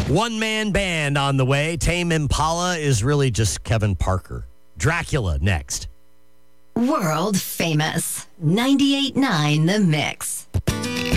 One-man band on the way. Tame Impala is really just Kevin Parker. Dracula next. World famous. 98.9 The Mix.